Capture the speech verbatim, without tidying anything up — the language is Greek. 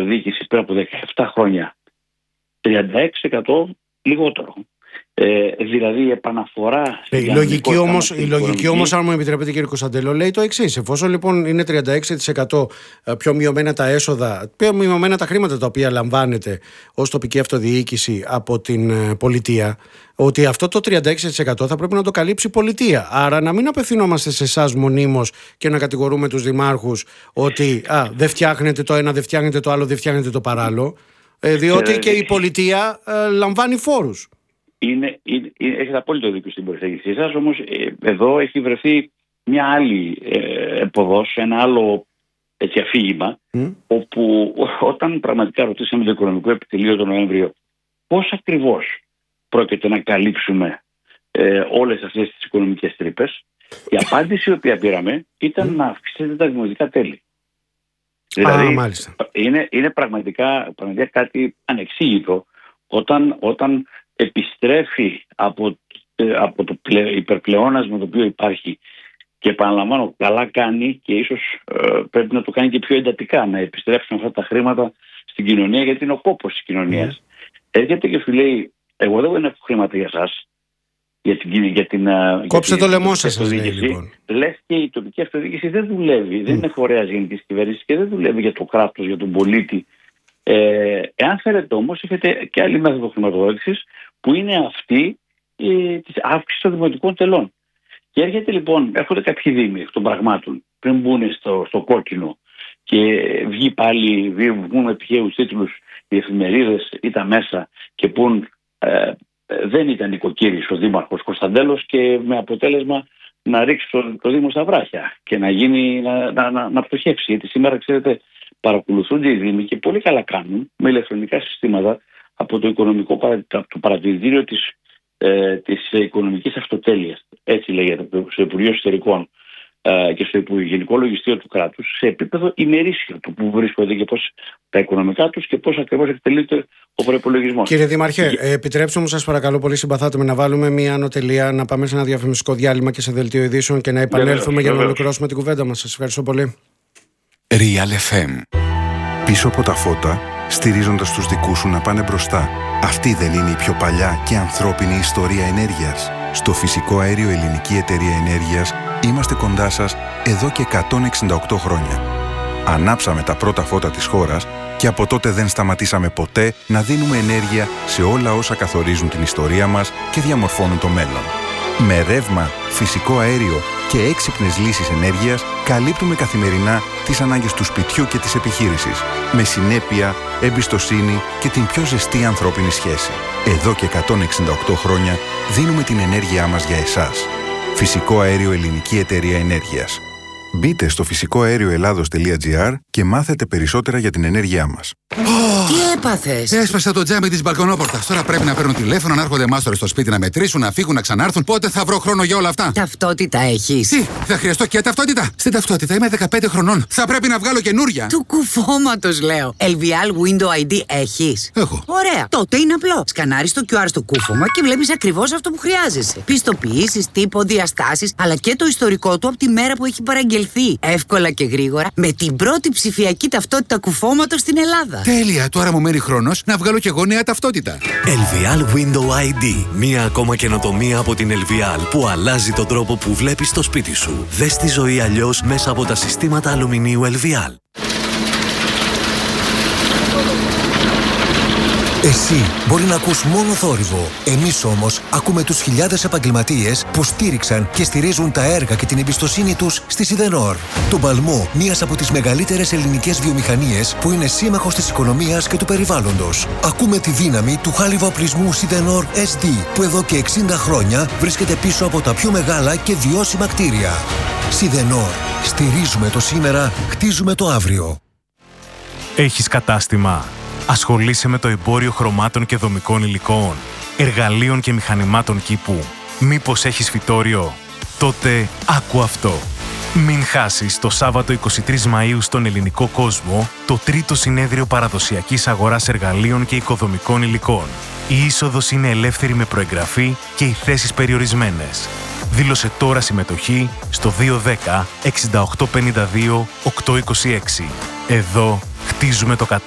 αυτοδιοίκηση πριν από δεκαεπτά χρόνια, τριάντα έξι τοις εκατό λιγότερο. Ε, δηλαδή η επαναφορά. Ε, η λογική όμως, η λογική όμως, αν μου επιτρέπετε κύριε Κωνσταντέλο, λέει το εξής. Εφόσον λοιπόν είναι τριάντα έξι τοις εκατό πιο μειωμένα τα έσοδα, πιο μειωμένα τα χρήματα τα οποία λαμβάνεται ως τοπική αυτοδιοίκηση από την πολιτεία, ότι αυτό το τριάντα έξι τοις εκατό θα πρέπει να το καλύψει η πολιτεία. Άρα να μην απευθυνόμαστε σε εσάς μονίμως και να κατηγορούμε τους δημάρχους ότι α, δεν φτιάχνετε το ένα, δεν φτιάχνετε το άλλο, δεν φτιάχνετε το παράλληλο, ε, διότι ε, και η πολιτεία ε, λαμβάνει φόρους. Είναι, είναι, έχετε απόλυτο δίκιο στην προσέγγιση σας, όμως ε, εδώ έχει βρεθεί μια άλλη ε, εποδός, ένα άλλο έτσι, αφήγημα, mm. όπου όταν πραγματικά ρωτήσαμε το Οικονομικό Επιτελείο τον Νοέμβριο πώς ακριβώς πρόκειται να καλύψουμε ε, όλες αυτές τις οικονομικές τρύπες, η απάντηση η οποία πήραμε ήταν mm. να αυξήσετε τα δημοτικά τέλη. Δηλαδή ah, είναι, είναι πραγματικά, πραγματικά κάτι ανεξήγητο όταν, όταν επιστρέφει από, από το πλε, υπερπλεόνασμα το οποίο υπάρχει, και επαναλαμβάνω, καλά κάνει και ίσως ε, πρέπει να το κάνει και πιο εντατικά, να επιστρέψουν αυτά τα χρήματα στην κοινωνία, γιατί είναι ο κόπος της κοινωνίας. Mm. Έρχεται και σου λέει, εγώ δεν έχω χρήματα για εσάς, για την, για την, κόψε για την, το λαιμό σας, λοιπόν. Λες και η τοπική αυτοδιοίκηση δεν δουλεύει, mm. δεν είναι φορέας γενικής κυβέρνησης και δεν δουλεύει για το κράτος, για τον πολίτη. Ε, εάν θέλετε όμως, έχετε και άλλη μέθοδο χρηματοδότησης, που είναι αυτή ε, της αύξησης των δημοτικών τελών. Και έρχεται λοιπόν, έρχονται κάποιοι δήμοι εκ των πραγμάτων, πριν μπουν στο, στο κόκκινο και βγει πάλι, βγουν με τυχαίους τίτλους οι εφημερίδες ή τα μέσα και πούν ε, δεν ήταν νοικοκύρης ο δήμαρχος Κωνσταντέλος, και με αποτέλεσμα να ρίξει το, το Δήμο στα βράχια και να, γίνει, να, να, να, να πτωχεύσει. Γιατί σήμερα, ξέρετε, παρακολουθούνται οι δήμοι και πολύ καλά κάνουν με ηλεκτρονικά συστήματα από το οικονομικό παρα, το παρατηρητήριο της, ε, της οικονομικής αυτοτέλειας, έτσι λέγεται, στο Υπουργείο Εσωτερικών ε, και στο Γενικό Λογιστήριο του κράτους, σε επίπεδο ημερήσιο του που βρίσκονται και πώς τα οικονομικά τους και πώς ακριβώς εκτελείται ο προϋπολογισμός. Κύριε Δήμαρχε, και... επιτρέψτε μου, σας παρακαλώ πολύ, συμπαθάτε με, να βάλουμε μια ανωτελεία, να πάμε σε ένα διαφημιστικό διάλειμμα και σε δελτίο ειδήσεων και να επανέλθουμε yeah, για να ολοκληρώσουμε την κουβέντα μας. Σας ευχαριστώ πολύ. Real εφ εμ. Πίσω από τα φώτα, στηρίζοντας τους δικούς σου να πάνε μπροστά. Αυτή δεν είναι η πιο παλιά και ανθρώπινη ιστορία ενέργειας? Στο Φυσικό Αέριο Ελληνική Εταιρεία Ενέργειας είμαστε κοντά σας εδώ και εκατόν εξήντα οκτώ χρόνια. Ανάψαμε τα πρώτα φώτα της χώρας και από τότε δεν σταματήσαμε ποτέ να δίνουμε ενέργεια σε όλα όσα καθορίζουν την ιστορία μας και διαμορφώνουν το μέλλον. Με ρεύμα, φυσικό αέριο και έξυπνες λύσεις ενέργειας καλύπτουμε καθημερινά τις ανάγκες του σπιτιού και της επιχείρησης, με συνέπεια, εμπιστοσύνη και την πιο ζεστή ανθρώπινη σχέση. Εδώ και εκατόν εξήντα οκτώ χρόνια δίνουμε την ενέργειά μας για εσάς. Φυσικό Αέριο Ελληνική Εταιρεία Ενέργειας. Μπείτε στο φυσικό αέριο ελλάδος τελεία τζι άρ και μάθετε περισσότερα για την ενέργειά μας. Τι έπαθες? Έσπασα το τζάμι της μπαλκονόπορτας. Τώρα πρέπει να παίρνουν τηλέφωνο, να έρχονται μάστορες στο σπίτι να μετρήσουν, να φύγουν, να ξανάρθουν. Πότε θα βρω χρόνο για όλα αυτά? Ταυτότητα έχεις? Τι, θα χρειαστώ και ταυτότητα? Στην ταυτότητα είμαι δεκαπέντε χρονών. Θα πρέπει να βγάλω καινούρια. Του κουφώματος λέω. ελ βι ελ Window άι ντι έχεις? Έχω. Ωραία. Τότε είναι απλό. Σκανάρεις το κιου αρ στο κούφωμα και βλέπεις ακριβώς αυτό που χρειάζεσαι. Πιστοποιήσεις, τύπο, διαστάσεις, αλλά και το ιστορικό του από τη μέρα που έχει παραγγελθεί. Εύκολα και γρήγορα, με την πρώτη ψηφιακή ταυτότητα κουφώματος στην Ελλάδα. Τέλεια, τώρα μου μένει χρόνος να βγάλω κι εγώ νέα ταυτότητα. ελ βι ελ Window άι ντι. Μία ακόμα καινοτομία από την ελ βι ελ που αλλάζει τον τρόπο που βλέπεις το σπίτι σου. Δες τη ζωή αλλιώς μέσα από τα συστήματα αλουμινίου ελ βι ελ. Εσύ μπορεί να ακούς μόνο θόρυβο. Εμείς όμως ακούμε τους χιλιάδες επαγγελματίες που στήριξαν και στηρίζουν τα έργα και την εμπιστοσύνη τους στη Σιδενόρ. Τον παλμό μιας από τις μεγαλύτερες ελληνικές βιομηχανίες που είναι σύμμαχος της οικονομίας και του περιβάλλοντος. Ακούμε τη δύναμη του χάλιβα-οπλισμού Σιδενόρ ες ντι που εδώ και εξήντα χρόνια βρίσκεται πίσω από τα πιο μεγάλα και βιώσιμα κτίρια. Σιδενόρ. Στηρίζουμε το σήμερα, χτίζουμε το αύριο. Έχεις κατάστημα? Ασχολείσαι με το εμπόριο χρωμάτων και δομικών υλικών, εργαλείων και μηχανημάτων κήπου? Μήπως έχεις φυτόριο? Τότε άκου αυτό. Μην χάσεις το Σάββατο εικοστή τρίτη Μαΐου στον Ελληνικό Κόσμο το τρίτο συνέδριο παραδοσιακής αγοράς εργαλείων και οικοδομικών υλικών. Η είσοδος είναι ελεύθερη με προεγγραφή και οι θέσεις περιορισμένες. Δήλωσε τώρα συμμετοχή στο δύο ένα μηδέν, έξι οκτώ πέντε δύο, οκτώ δύο έξι. Εδώ χτίζουμε το κατάστημα.